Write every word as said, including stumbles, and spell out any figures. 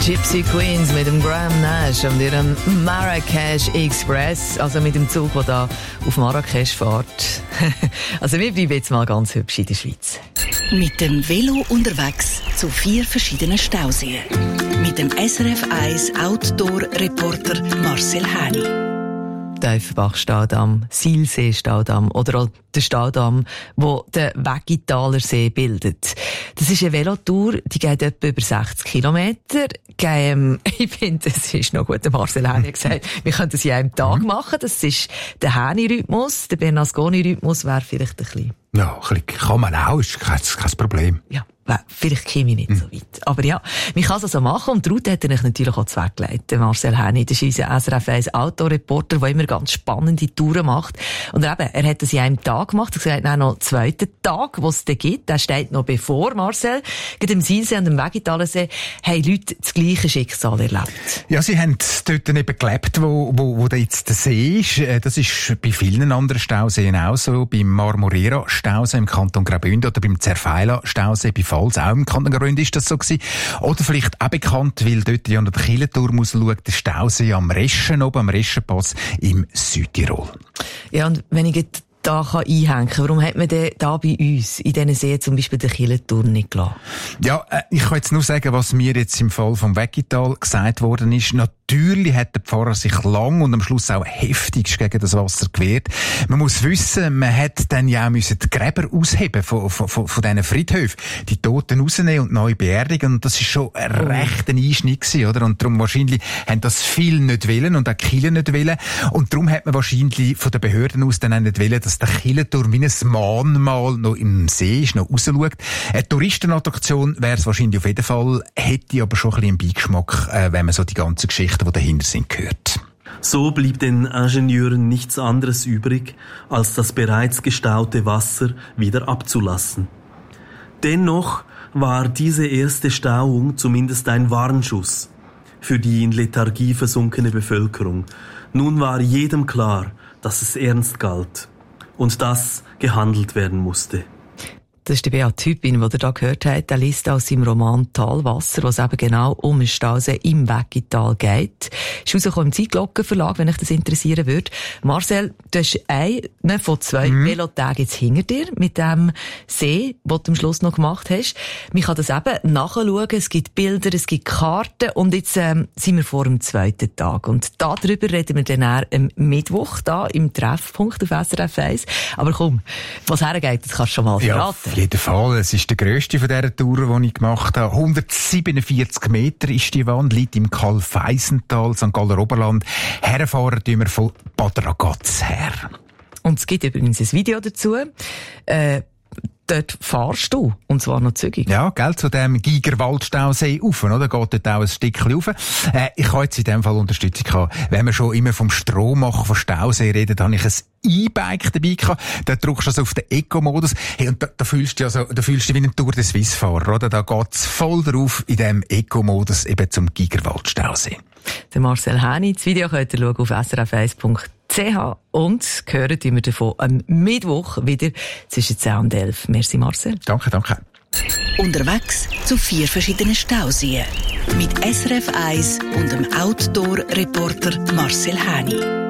Gypsy Queens mit dem Graham Nash und ihrem Marrakesh Express, also mit dem Zug, der da auf Marrakesch fährt. Also wir bleiben jetzt mal ganz hübsch in der Schweiz. Mit dem Velo unterwegs zu vier verschiedenen Stauseen. Mit dem S R F eins Outdoor-Reporter Marcel Häni. Tiefenbach-Staudamm, Silsee-Staudamm oder auch der Staudamm, der den Weggitaler See bildet. Das ist eine Velotour, die geht etwa über sechzig Kilometer. Ähm, ich finde, es ist noch gut, der Marcel Häni hat gesagt, wir können das in einem Tag mhm. machen. Das ist der Häni-Rhythmus. Der Bernasconi-Rhythmus wäre vielleicht ein bisschen... Ja, ein bisschen kann man auch, ist kein, kein Problem. Ja. Vielleicht käme ich nicht mhm. so weit. Aber ja, man kann es also machen. Und die Route hat er natürlich auch zweckgelegt. Marcel Häni, das ist unser S R F eins Autoreporter, der immer ganz spannende Touren macht. Und eben, er hat das in einem Tag gemacht. Er hat noch einen zweiten Tag, den es da gibt. Der steht noch bevor, Marcel. Gerade im Silsee und im Wegitaler-See haben Leute das gleiche Schicksal erlebt. Ja, sie haben dort eben gelebt, wo, wo, wo jetzt der See ist. Das ist bei vielen anderen Stauseen auch so. Beim Marmorera-Stausee im Kanton Graubünden oder beim Zerfeila-Stausee bei Falls, auch im Kanton Graubünden ist das so gewesen. Oder vielleicht auch bekannt, weil dort ja unter der Kielenturm ausschaut, der Stausee am Reschen oben, am Reschenpass im Südtirol. Ja, und wenn ich jetzt da kann einhängen kann, warum hat man denn da bei uns in diesen Seen zum Beispiel den Kielenturm nicht gelassen? Ja, äh, ich kann jetzt nur sagen, was mir jetzt im Fall vom Weggital gesagt worden ist. Natürlich hat der Pfarrer sich lang und am Schluss auch heftigst gegen das Wasser gewehrt. Man muss wissen, man hat dann ja auch müssen die Gräber ausheben von, von, von, von diesen Friedhöfen, die Toten rausnehmen und neu beerdigen. Und das ist schon ein oh. rechter Einschnitt gewesen, oder? Und darum wahrscheinlich haben das viele nicht wollen und auch die Kirche nicht wollen. Und darum hat man wahrscheinlich von den Behörden aus dann auch nicht wollen, dass der Kielenturm wie ein Mahnmal noch im See ist, noch rausschaut. Eine Touristenattraktion wäre es wahrscheinlich auf jeden Fall, hätte aber schon ein bisschen einen Beigeschmack, äh, wenn man so die ganzen Geschichten, die dahinter sind, hört. So blieb den Ingenieuren nichts anderes übrig, als das bereits gestaute Wasser wieder abzulassen. Dennoch war diese erste Stauung zumindest ein Warnschuss für die in Lethargie versunkene Bevölkerung. Nun war jedem klar, dass es ernst galt und dass gehandelt werden musste. Das ist der Beat Hüppin, den ihr da gehört habt. Der liest aus seinem Roman Talwasser, wo es eben genau um einen Stausee im Weggital geht. Ist rausgekommen im Zeitglockenverlag, wenn euch das interessieren würde. Marcel, du hast einen von zwei mhm. Velotagen jetzt hinter dir mit dem See, den du am Schluss noch gemacht hast. Man kann das eben nachschauen. Es gibt Bilder, es gibt Karten und jetzt ähm, sind wir vor dem zweiten Tag. Und darüber reden wir dann am Mittwoch da im Treffpunkt auf S R F eins. Aber komm, was hergeht, das kannst du schon mal ja. verraten. Auf jeden Fall. Es ist der grösste von dieser Tour, die ich gemacht habe. hundertsiebenundvierzig Meter ist die Wand, liegt im Kalfeisental, Sankt Galler Oberland. Herfahren tun wir von Bad Ragaz her. Und es gibt übrigens ein Video dazu. Äh, Dort fahrst du, und zwar noch zügig. Ja, gell, zu dem Gigerwaldstausee rauf, oder? Geht dort auch ein Stückchen rauf. Äh, ich habe jetzt in dem Fall Unterstützung gehabt. Wenn wir schon immer vom Strommachen von Stausee reden, habe ich ein E-Bike dabei gehabt. Da drückst du also auf den Eco-Modus. Hey, und da, da fühlst du also, da fühlst du wie ein Tour de Suisse-Fahrer, oder? Da geht's voll drauf in dem Eco-Modus eben zum Gigerwaldstausee. Der Marcel Häni. Das Video könnt ihr schauen auf s r f eins punkt c h und hören wir davon am Mittwoch wieder zwischen zehn und elf. Merci, Marcel. Danke, danke. Unterwegs zu vier verschiedenen Stauseen. Mit S R F eins und dem Outdoor-Reporter Marcel Häni.